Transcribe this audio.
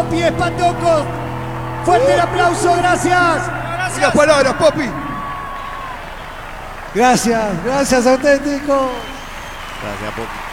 Poppy Espantocos. Fuerte el aplauso, gracias. Unas palabras, Poppy. Gracias, gracias auténticos. Gracias, Poppy.